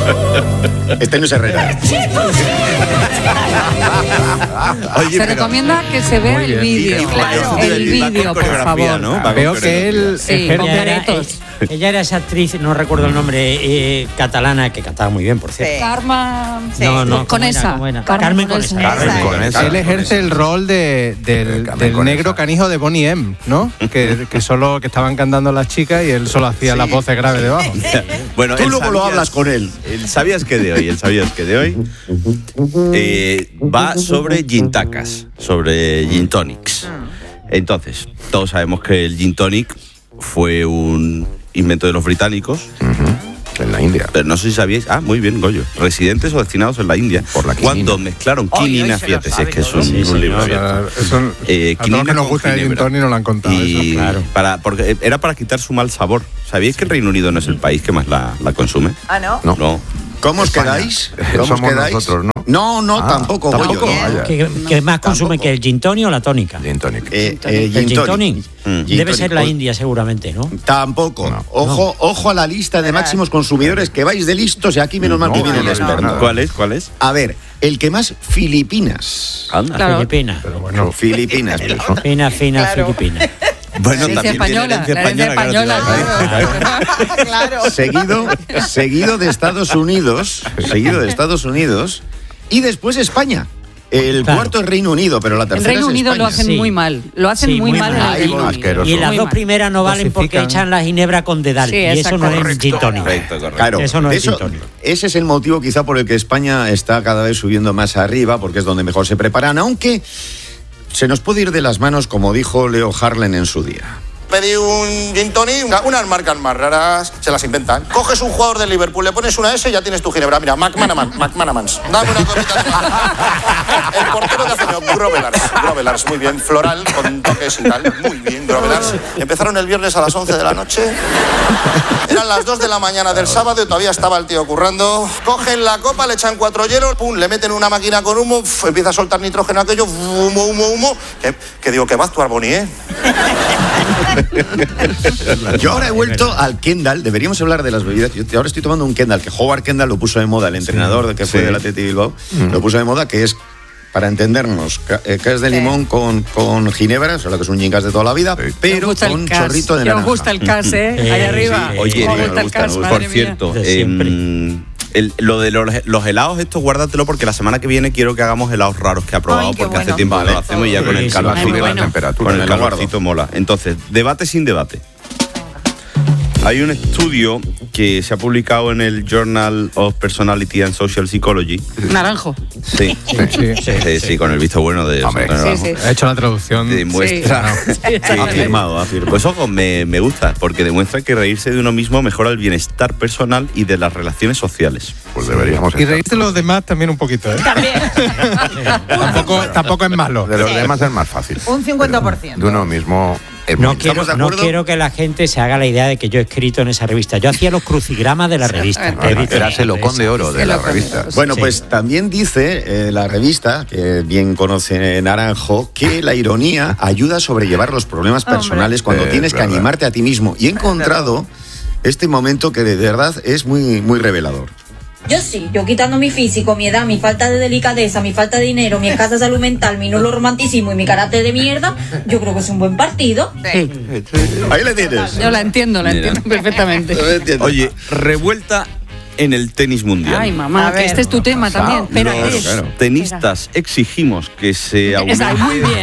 Este no es Herrera. Oye, se recomienda que se vea el vídeo. Claro. El vídeo, por favor. ¿No? Veo que él ella era esa actriz, no recuerdo el nombre, catalana, que cantaba muy bien, por cierto. Karma. Sí. No, Conesa. Carmen Conesa. Él ejerce el rol del negro canijo de Bonnie M, ¿no? Que estaban cantando las chicas y él solo hacía las voces graves debajo. Bueno, tú luego lo hablas con él. El sabías que de hoy va sobre gin tacas, sobre gin tonics. Entonces, todos sabemos que el gin tonic fue un invento de los británicos. En la India. Pero no sé si sabíais, muy bien, Goyo, residentes o destinados en la India, por la cuando mezclaron quinina, fíjate, si es que es un libro abierto. Quinina que nos gusta el gin tonic nos lo han contado. Y eso, claro. Porque era para quitar su mal sabor. ¿Sabíais que el Reino Unido no es el país que más la consume? No. ¿Cómo os quedáis? Somos nosotros, ¿no? No, tampoco. ¿Qué más consume que el gin tonic o la tónica? Gin tonic. El gin tonic debe ser la India, seguramente, ¿no? Tampoco. No. Ojo a la lista de máximos consumidores, que vais de listos y aquí menos mal que viene el experto. ¿Cuál es? A ver, el que más, Filipinas. Anda. Claro. Filipinas. Pero bueno, Filipinas. Fina, Filipinas. Bueno, también española, claro. Seguido de Estados Unidos, y después España. El cuarto es Reino Unido, pero la tercera es Reino Unido España. lo hacen muy mal. Lo hacen muy mal en el Reino Unido. Y las dos primeras no valen porque echan la ginebra con dedal. Y eso no es gin tonic. Correcto. Claro, eso no es gin tonic. Ese es el motivo quizá por el que España está cada vez subiendo más arriba, porque es donde mejor se preparan, aunque se nos puede ir de las manos, como dijo Leo Harlem en su día. Pedí un gin tonic, unas marcas más raras, se las inventan. Coges un jugador del Liverpool, le pones una S y ya tienes tu ginebra. Mira, McManamans. Dame una copita. El portero de hace Grovelars, muy bien. Floral, con toques y tal. Muy bien, Grovelars. Empezaron el viernes a las 11 de la noche. Eran las 2 de la mañana del sábado y todavía estaba el tío currando. Cogen la copa, le echan 4 hielos, pum, le meten una máquina con humo, empieza a soltar nitrógeno aquello, humo. Que digo, que va a actuar Bonnie, ¿eh? Yo ahora he vuelto al Kendall. Deberíamos hablar de las bebidas. Yo ahora estoy tomando un Kendall, que Howard Kendall lo puso de moda, el entrenador que fue del Athletic Bilbao, lo puso de moda, que es, para entendernos, cas de limón con ginebra, o sea, lo que es un gin cas de toda la vida, pero con chorrito de naranja. Me gusta el cas, ahí arriba. Oye, me gusta el cas, por cierto, lo de los helados, esto guárdatelo porque la semana que viene quiero que hagamos helados raros que ha probado, porque hace tiempo que no lo hacemos y ya con el calorcito mola. Entonces, debate sin debate. Hay un estudio que se ha publicado en el Journal of Personality and Social Psychology. Naranjo. Sí, con el visto bueno de... Hombre, ha hecho la traducción. Demuestra... Ha afirmado. Pues ojo, me gusta, porque demuestra que reírse de uno mismo mejora el bienestar personal y de las relaciones sociales. Pues deberíamos Y reírse de los demás también un poquito, ¿eh? También. tampoco es malo. De los demás es más fácil. Un 50%. De uno mismo... No quiero que la gente se haga la idea de que yo he escrito en esa revista. Yo hacía los crucigramas de la revista. Eras el Ocón de Oro de la revista. Bueno, pues también dice la revista, que bien conoce Naranjo, que la ironía ayuda a sobrellevar los problemas personales cuando tienes que animarte a ti mismo. Y he encontrado este momento que de verdad es muy, muy revelador. Yo quitando mi físico, mi edad, mi falta de delicadeza, mi falta de dinero, mi escasa salud mental, mi nulo romanticismo y mi carácter de mierda, yo creo que es un buen partido. Ahí le tienes. Yo la entiendo perfectamente. Oye, revuelta en el tenis mundial. Ay, mamá, que este es tu tema también. Los tenistas exigimos que se aumente... Muy bien.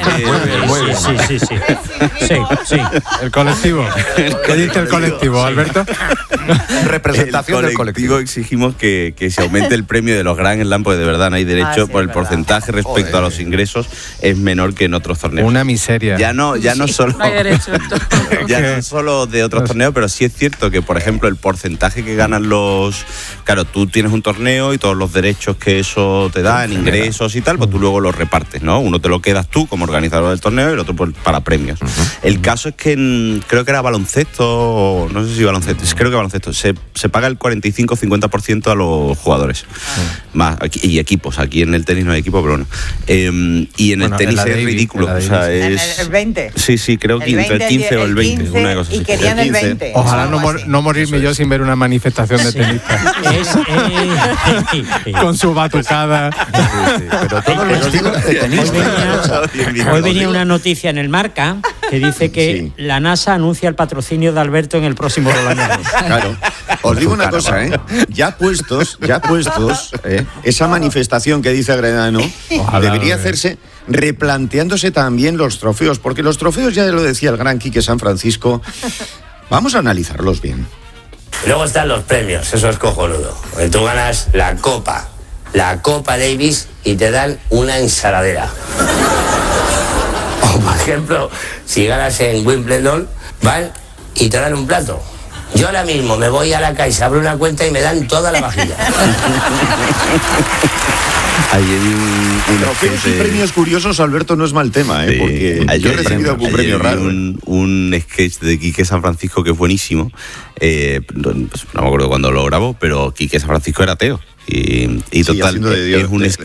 Sí. El colectivo. ¿Qué dice el colectivo, Alberto? Representación del colectivo. Exigimos que se aumente el premio de los Grand Slam, porque de verdad no hay derecho, por el porcentaje respecto a los ingresos es menor que en otros torneos. Una miseria. Ya no solo... No hay derecho. Ya no solo de otros torneos, pero sí es cierto que, por ejemplo, el porcentaje que ganan los... Claro, tú tienes un torneo y todos los derechos que eso te da en ingresos y tal, pues tú luego los repartes, ¿no? Uno te lo quedas tú como organizador del torneo y el otro pues para premios. El caso es que creo que era baloncesto, no sé si baloncesto, creo que baloncesto, se paga el 45-50% a los jugadores. Más, y equipos, aquí en el tenis no hay equipo, pero bueno. Y en el tenis es ridículo. O sea, es... El 20. Sí, creo que entre el 15 o el 20. Una cosa así. Y querían el 20. Ojalá no morirme yo sin ver una manifestación de tenistas. Con su batucada. Pero todos los estilos de tenista. Hoy venía una noticia en el Marca que dice que la NASA anuncia el patrocinio de Alberto en el próximo Roland Garros. Claro. Os digo una cosa, ya puestos, esa manifestación que dice Agredano debería hacerse replanteándose también los trofeos, porque los trofeos, ya lo decía el gran Quique San Francisco, vamos a analizarlos bien. Luego están los premios, eso es cojonudo. Porque tú ganas la Copa Davis y te dan una ensaladera. O por ejemplo, si ganas en Wimbledon, van y te dan un plato. Yo ahora mismo me voy a la Caixa, abro una cuenta y me dan toda la vajilla. Trofeos y premios curiosos, Alberto, no es mal tema, porque yo he recibido algún premio raro. Un sketch de Quique San Francisco que es buenísimo. No me acuerdo cuándo lo grabó, pero Quique San Francisco era ateo. Y total, es un sketch